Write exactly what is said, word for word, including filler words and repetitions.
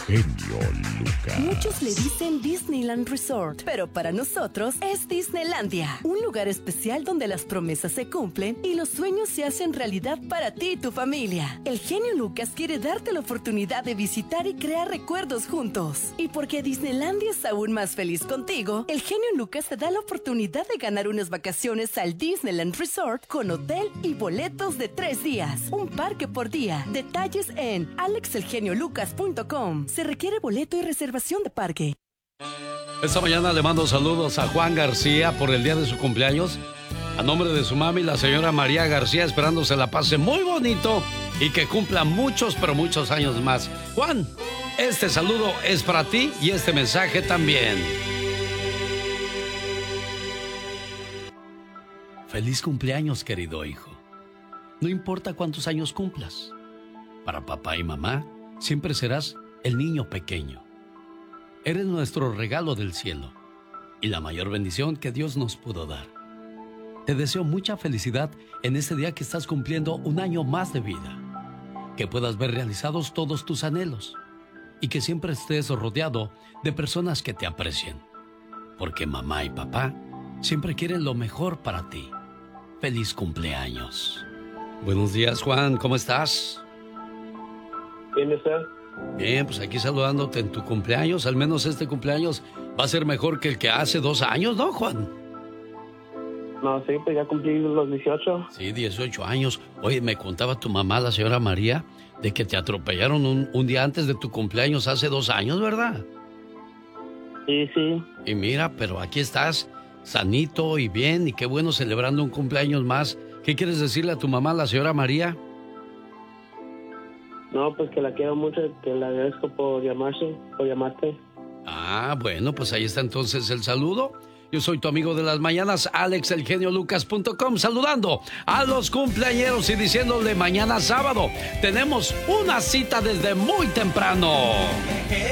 genio Lucas. Muchos le dicen Disneyland Resort, pero para nosotros es Disneylandia. Un lugar especial donde las promesas se cumplen y los sueños se hacen realidad para ti y tu familia. El genio Lucas quiere darte la oportunidad de visitar y crear recuerdos juntos. Y porque Disneylandia es aún más feliz contigo, el genio Lucas te da la oportunidad de ganar unas vacaciones al Disneyland Resort con hotel y boletos de tres días. Un parque por día. Detalles en alex el genio lucas punto com. Se requiere boleto y reservación de parque. Esta mañana le mando saludos a Juan García por el día de su cumpleaños. A nombre de su mami, la señora María García, esperando se la pase muy bonito y que cumpla muchos, pero muchos años más. Juan, este saludo es para ti y este mensaje también. Feliz cumpleaños, querido hijo. No importa cuántos años cumplas. Para papá y mamá, siempre serás el niño pequeño. Eres nuestro regalo del cielo y la mayor bendición que Dios nos pudo dar. Te deseo mucha felicidad en este día que estás cumpliendo un año más de vida. Que puedas ver realizados todos tus anhelos y que siempre estés rodeado de personas que te aprecien. Porque mamá y papá siempre quieren lo mejor para ti. Feliz cumpleaños. Buenos días, Juan, ¿cómo estás? ¿Quién está? Bien, pues aquí saludándote en tu cumpleaños. Al menos este cumpleaños va a ser mejor que el que hace dos años, ¿no, Juan? No, sí, pues ya cumplí los dieciocho. Sí, dieciocho años. Oye, me contaba tu mamá, la señora María, de que te atropellaron un, un día antes de tu cumpleaños hace dos años, ¿verdad? Sí, sí. Y mira, pero aquí estás, sanito y bien, y qué bueno celebrando un cumpleaños más. ¿Qué quieres decirle a tu mamá, la señora María? No, pues que la quiero mucho, que le agradezco por llamarse, por llamarte. Ah, bueno, pues ahí está entonces el saludo. Yo soy tu amigo de las mañanas, alex el genio lucas punto com, saludando a los cumpleañeros y diciéndole mañana sábado tenemos una cita desde muy temprano.